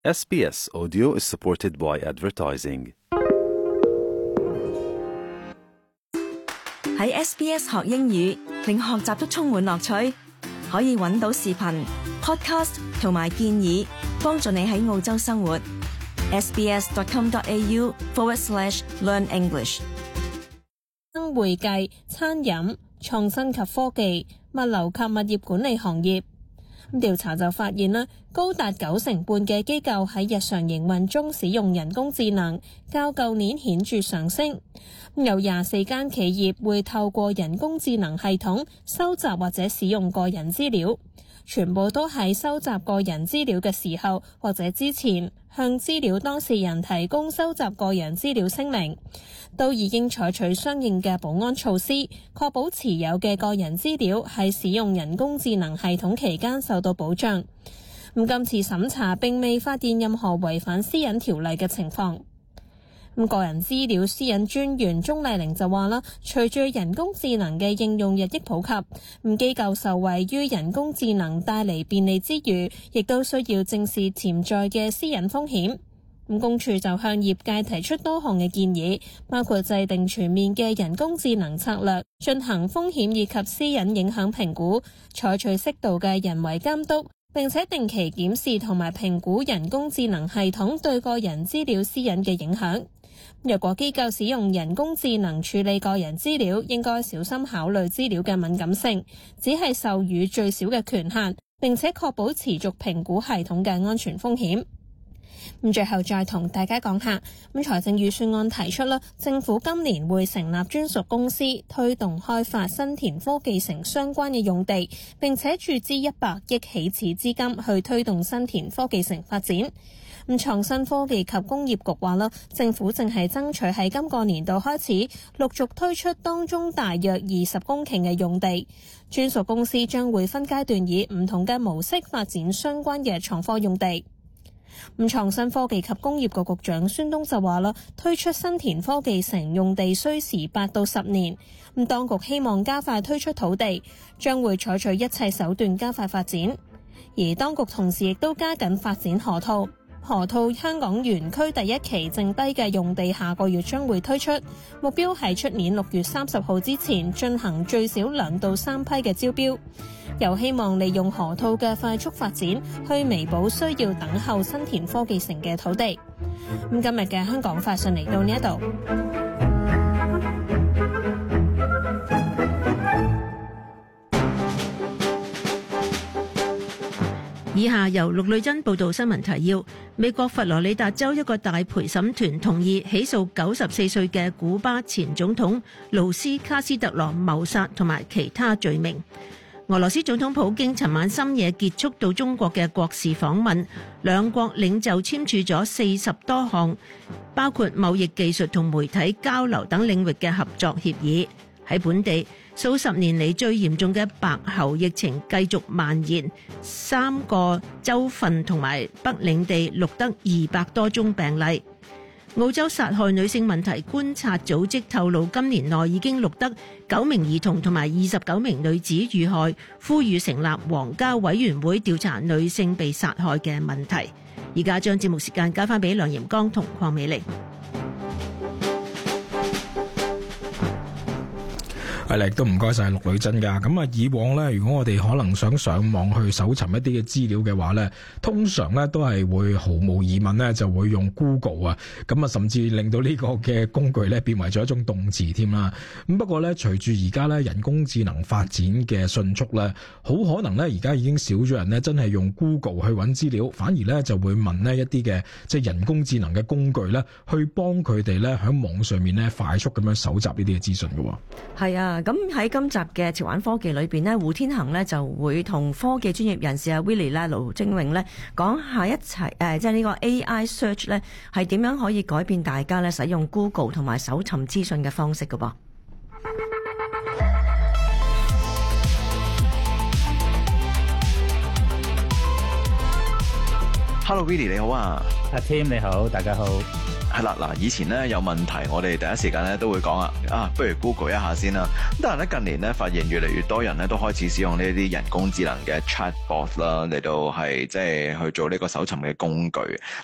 SBS Audio is supported by advertising. 喺 SBS 學英語，令學習都充滿樂趣。可以揾到視頻、podcast 同埋建議，幫助你喺澳洲生活。sbs.com.au/learn English。 會計、餐飲、創新及科技、物流及物業管理行業。調查就發現啦，高達90%嘅機構喺日常營運中使用人工智能，較舊年顯著上升。有24間企業會透過人工智能系統收集或者使用個人資料，全部都喺收集個人資料嘅時候或者之前，向資料當事人提供收集個人資料聲明，都已經採取相應嘅保安措施，確保持有嘅個人資料喺使用人工智能系統期間受到保障。今次審查並未發現任何違反私隱條例嘅情況。個人資料私隱專員鍾麗玲就話啦，隨住人工智能嘅應用日益普及，機構受惠於人工智能帶嚟便利之餘，亦都需要正視潛在嘅私隱風險。公署就向業界提出多項嘅建議，包括制定全面嘅人工智能策略，進行風險以及私隱影響評估，採取適度嘅人為監督，並且定期檢視同埋評估人工智能系統對個人資料私隱嘅影響。若果機構使用人工智能處理個人資料，應該小心考慮資料嘅敏感性，只係授予最少嘅權限，並且確保持續評估系統嘅安全風險。最後再同大家講下，財政預算案提出啦，政府今年會成立專屬公司，推動開發新田科技城相關嘅用地，並且注資100億起始資金去推動新田科技城發展。創新科技及工業局話啦，政府正係爭取喺今個年度開始陸續推出當中大約20公頃嘅用地，專屬公司將會分階段以唔同嘅模式發展相關嘅創科用地。創新科技及工業局局長孫東就話啦，推出新田科技城用地需時8到10年，當局希望加快推出土地，將會採取一切手段加快發展。而當局同時亦都加緊發展河套香港園區第一期剩低嘅用地下個月將會推出，目標係出年6月30號之前進行最少2到3批嘅招標，又希望利用河套嘅快速發展去彌補需要等候新田科技城嘅土地。今日嘅香港快訊嚟到呢一度。 以下由陸女珍報道新聞提要。美國佛羅里達州一個大陪審團同意起訴94歲嘅古巴前總統盧斯卡斯特羅謀殺同埋其他罪名。俄羅斯總統普京尋晚深夜結束到中國嘅國事訪問，兩國領袖簽署咗40多項，包括貿易、技術同媒體交流等領域嘅合作協議。喺本地，數十年嚟最嚴重嘅白喉疫情繼續蔓延，3個州份同埋北領地錄得200多宗病例。澳洲殺害女性問題觀察組織透露，今年內已經錄得9名兒童同埋29名女子遇害，呼籲成立皇家委員會調查女性被殺害嘅問題。而家將節目時間交翻俾梁炎剛同鄺美玲。 係，亦都唔該晒陸女珍㗎。咁以往呢，如果我哋可能想上網去搜尋一啲嘅資料嘅話呢，通常呢都係會毫無疑問呢就會用 Google 啊。甚至令到呢個嘅工具呢變為咗一種動詞添啦。不過呢，隨住而家呢人工智能發展嘅迅速呢，好可能呢而家已經少咗人呢真係用 Google 去揾資料，反而呢就會問呢一啲嘅即係人工智能嘅工具呢，去幫佢哋呢喺網上面呢快速咁樣搜集呢啲嘅資訊㗎。 係啊。咁喺今集嘅潮玩科技裏邊呢，胡天恒呢就會同科技專業人士阿 Willie 啦、盧精榮呢講下一齊即係呢個 AI search 呢係點樣可以改變大家呢使用 Google 同埋搜尋資訊嘅方式㗎噃。 Hello Willy 你好啊， 阿 Tim 你好，大家好。 係啦，嗱，以前咧有問題，我哋第一時間咧都會講不如 Google 一下先啦。咁但係咧近年咧發現越嚟越多人咧都開始使用呢啲人工智能嘅 chatbot 啦，嚟到係即係去做呢個搜尋嘅工具。